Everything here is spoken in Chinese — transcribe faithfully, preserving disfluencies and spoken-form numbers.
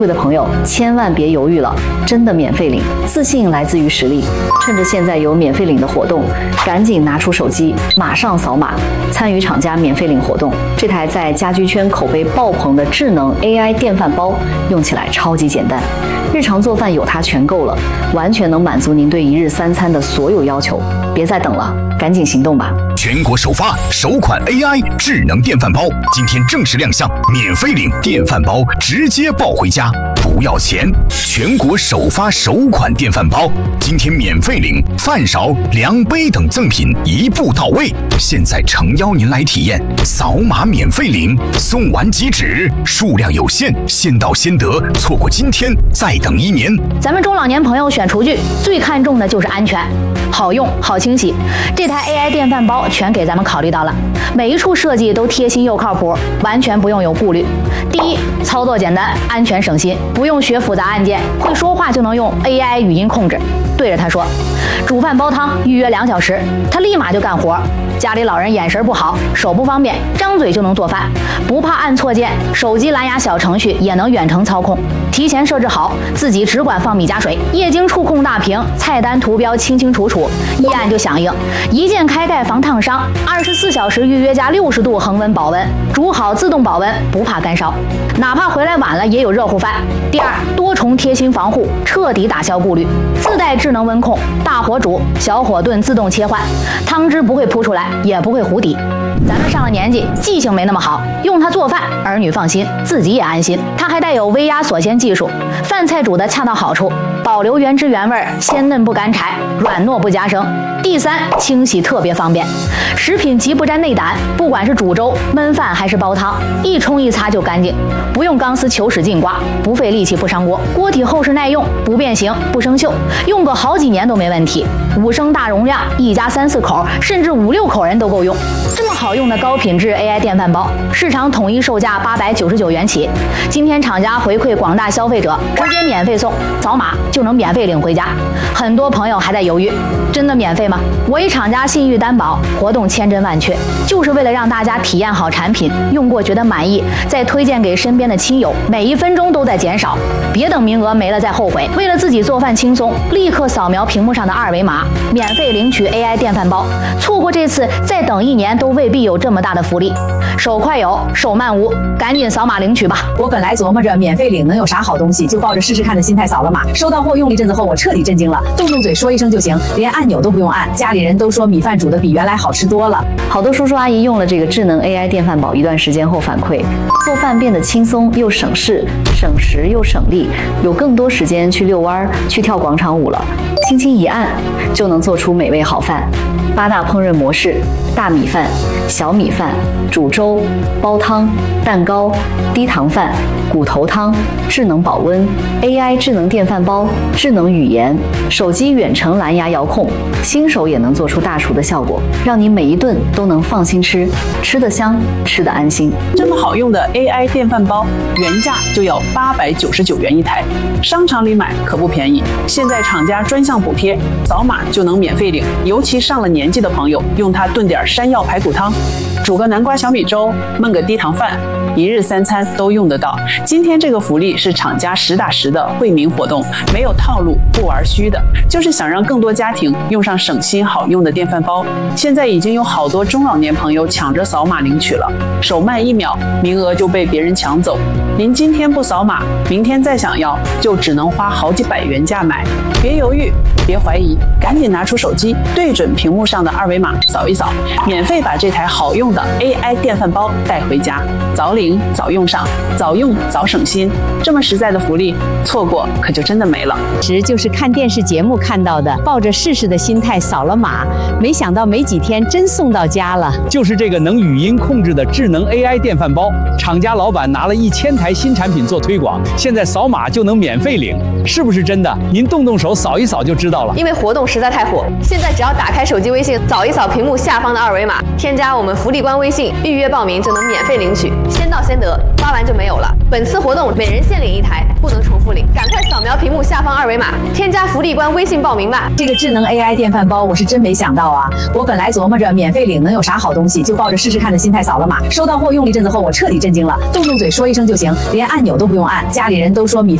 贵的朋友千万别犹豫了，真的免费领，自信来自于实力。趁着现在有免费领的活动，赶紧拿出手机，马上扫码参与厂家免费领活动。这台在家居圈口碑爆棚的智能 A I 电饭煲，用起来超级简单，日常做饭有它全够了，完全能满足您对一日三餐的所有要求。别再等了，赶紧行动吧！ 全国首发首款 A I 智能电饭煲，今天正式亮相，免费领电饭煲，直接抱回家，不要钱。全国首发首款电饭煲，今天免费领饭勺、量杯等赠品一步到位。现在诚邀您来体验，扫码免费领，送完即止，数量有限，先到先得，错过今天再等一年。 咱们中老年朋友选厨具最看重的就是安全，好用好清洗。这台 A I 电饭煲全给咱们考虑到了，每一处设计都贴心又靠谱，完全不用有顾虑。第一，操作简单，安全省心，不用学复杂按键，会说话就能用 A I 语音控制，对着它说煮饭煲汤预约两小时，它立马就干活。家里老人眼神不好，手不方便，张嘴就能做饭，不怕按错键，手机蓝牙小程序也能远程操控，提前设置好，自己只管放米加水，液晶触控大屏，菜单图标清清楚楚，一按就响应，一键开盖防烫伤，二十四小时预约加六十度恒温保温，煮好自动保温，不怕干烧，哪怕回来晚了也有热乎饭。第二，多重贴心防护，彻底打消顾虑，自带智能温控，大火煮，小火炖自动切换，汤汁不会扑出来，也不会糊底。咱们上了年纪，记性没那么好，用它做饭，儿女放心，自己也安心。它还带有微压锁鲜技术，饭菜煮得恰到好处，保留原汁原味，鲜嫩不干柴，软糯不夹生。第三，清洗特别方便，食品极不沾内胆，不管是煮粥、焖饭还是煲汤，一冲一擦就干净，不用钢丝球使劲刮，不费力气不伤锅，锅体厚实耐用，不变形不生锈，用个好几年都没问题。五升大容量，一家三四口甚至五六口人都够用。这么好用的高品质 A I 电饭煲，市场统一售价八百九十九元起，今天厂家回馈广大消费者，直接免费送，扫码就能免费领回家。很多朋友还在犹豫，真的免费吗？我以厂家信誉担保，活动千真万确，就是为了让大家体验好产品，用过觉得满意，再推荐给身边的亲友，每一分钟都在减少，别等名额没了再后悔。为了自己做饭轻松，立刻扫描屏幕上的二维码，免费领取 A I 电饭煲，错过这次再等一年都未必有这么大的福利。手快有，手慢无，赶紧扫码领取吧。 我本来琢磨着免费领能有啥好东西，就抱着试试看的心态扫了码，收到后用了一阵子后，我彻底震惊了，动动嘴说一声就行，连按钮都不用按，家里人都说米饭煮的比原来好吃多了。 好多叔叔阿姨用了这个智能 A I 电饭煲一段时间后反馈，做饭变得轻松又省事，省时又省力，有更多时间去遛弯、去跳广场舞了。轻轻一按就能做出美味好饭。八大烹饪模式：大米饭、小米饭、煮粥、煲汤、蛋糕、低糖饭、骨头汤、智能保温、A I 智能电饭煲、智能语言、手机远程蓝牙遥控，新手也能做出大厨的效果，让你每一顿都能放心吃，吃得香，吃得安心。 这么好用的 A I 电饭煲，原价就要八百九十九元一台，商场里买可不便宜。现在厂家专项补贴，扫码就能免费领，尤其上了年纪的朋友，用它炖点山药排骨汤，煮个南瓜小米粥，焖个低糖饭，一日三餐都用得到。今天这个福利是厂家实打实的惠民活动，没有套路，不玩虚的，就是想让更多家庭用上省心好用的电饭煲。现在已经有好多中老年朋友抢着扫码领取了，手慢一秒，名额就被别人抢走。您今天不扫码，明天再想要，就只能花好几百元价买。别犹豫，别怀疑，赶紧拿出手机，对准屏幕上的二维码扫一扫，免费把这台好用的 A I 电饭煲带回家，早领早用上，早用早省心。这么实在的福利，错过可就真的没了。 时就是看电视节目看到的，抱着试试的心态扫了码，没想到没几天真送到家了。 就是这个能语音控制的智能 A I 电饭煲，厂家老板拿了一千台新产品做推广，现在扫码就能免费领，是不是真的？您动动手扫一扫就知道了。 因为活动实在太火，现在只要打开手机微信，扫一扫屏幕下方的二维码，添加我们福利官微信，预约报名就能免费领取，先到先得，花完就没有了。本次活动每人限领一台，不能重复领，赶快扫描扫描屏幕下方二维码，添加福利官微信报名吧。 这个智能 A I 电饭煲我是真没想到啊！我本来琢磨着免费领能有啥好东西，就抱着试试看的心态扫了码。收到货用了一阵子后，我彻底震惊了，动动嘴说一声就行，连按钮都不用按。家里人都说米